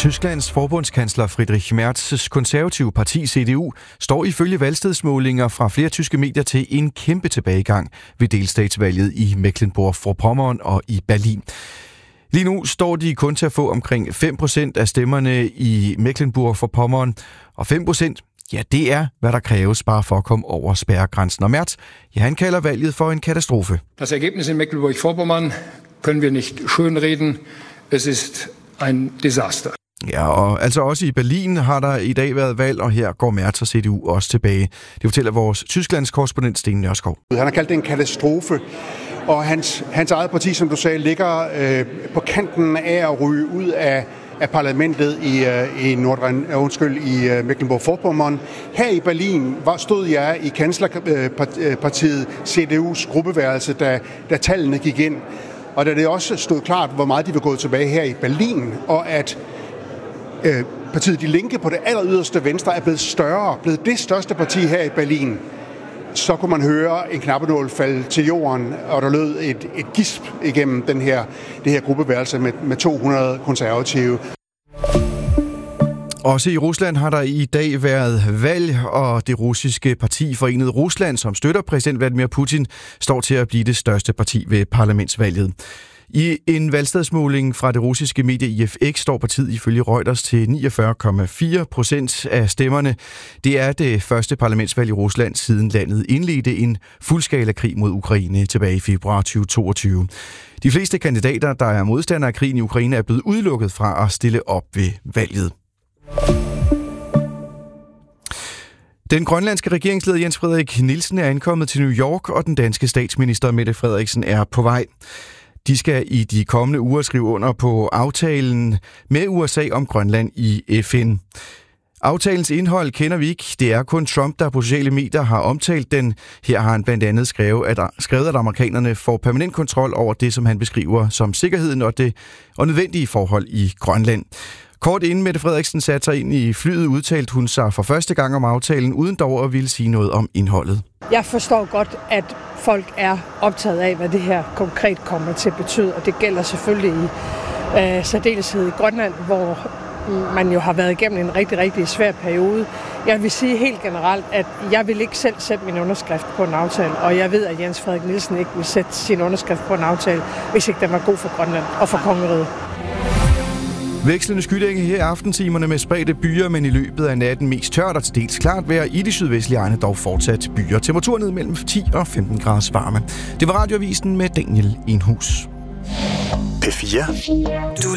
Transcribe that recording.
Tysklands forbundskansler Friedrich Merz's konservative parti CDU står ifølge valgstedsmålinger fra flere tyske medier til en kæmpe tilbagegang ved delstatsvalget i Mecklenburg-Vorpommern og i Berlin. Lige nu står de kun til at få omkring 5% af stemmerne i Mecklenburg-Vorpommern, og 5%, ja, det er, hvad der kræves bare for at komme over spærregrænsen. Og Merz, ja, han kalder valget for en katastrofe. Das Ergebnis in Mecklenburg-Vorpommern können wir nicht schönreden. Es ist ein Desaster. Ja, og altså også i Berlin har der i dag været valg, og her går Merz og CDU også tilbage. Det fortæller vores Tysklands korrespondent Sten Nørskov. Han har kaldt det en katastrofe, og hans eget parti, som du sagde, ligger på kanten af at ryge ud af parlamentet i Mecklenburg-Vorpommern. Her i Berlin stod jeg i kanslerpartiet CDU's gruppeværelse, da tallene gik ind. Og da det også stod klart, hvor meget de vil gå tilbage her i Berlin, og at partiet Die Linke på det alleryderste venstre er blevet større, blevet det største parti her i Berlin, så kunne man høre en knappenål falde til jorden, og der lød et gisp igennem det her gruppeværelse med 200 konservative. Også i Rusland har der i dag været valg, og det russiske parti Forenet Rusland, som støtter præsident Vladimir Putin, står til at blive det største parti ved parlamentsvalget. I en valgstedsmåling fra det russiske medie IFX står partiet ifølge Reuters til 49,4% af stemmerne. Det er det første parlamentsvalg i Rusland, siden landet indledte en fuldskala krig mod Ukraine tilbage i februar 2022. De fleste kandidater, der er modstandere af krigen i Ukraine, er blevet udelukket fra at stille op ved valget. Den grønlandske regeringsleder Jens Frederik Nielsen er ankommet til New York, og den danske statsminister Mette Frederiksen er på vej. De skal i de kommende uger skrive under på aftalen med USA om Grønland i FN. Aftalens indhold kender vi ikke. Det er kun Trump, der på sociale medier har omtalt den. Her har han blandt andet skrevet, at amerikanerne får permanent kontrol over det, som han beskriver som sikkerheden og nødvendige forhold i Grønland. Kort inden Mette Frederiksen satte sig ind i flyet, udtalte hun sig for første gang om aftalen, uden dog at ville sige noget om indholdet. Jeg forstår godt, at folk er optaget af, hvad det her konkret kommer til at betyde, og det gælder selvfølgelig i særdeleshed i Grønland, hvor man jo har været igennem en rigtig, rigtig svær periode. Jeg vil sige helt generelt, at jeg vil ikke selv sætte min underskrift på en aftale, og jeg ved, at Jens Frederik Nielsen ikke vil sætte sin underskrift på en aftale, hvis ikke den var god for Grønland og for kongeriget. Vekslende skydække her i aftentimerne med spredte byer, men i løbet af natten mest tørt og til dels klart vejr i de sydvestlige egne, dog fortsat byer. Temperatur ned mellem 10 og 15 grader varme. Det var Radioavisen med Daniel Enhus. P4.